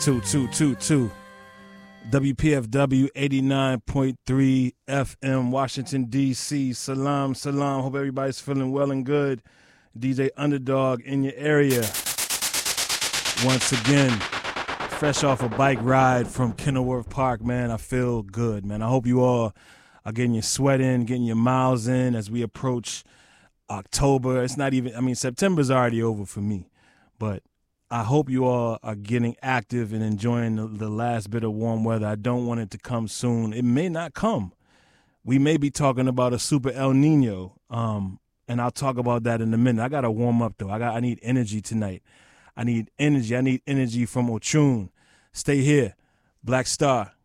222. WPFW 89.3 FM, Washington, D.C. Salam. Hope everybody's feeling well and good. DJ Underdog in your area. Once again, fresh off a bike ride from Kenilworth Park, man. I feel good, man. I hope you all are getting your sweat in, getting your miles in as we approach October. It's not even, September's already over for me, but I hope you all are getting active and enjoying the last bit of warm weather. I don't want it to come soon. It may not come. We may be talking about a super El Nino, and I'll talk about that in a minute. I got to warm up, though. I need energy tonight. I need energy. I need energy from Ochun. Stay here. Black Star.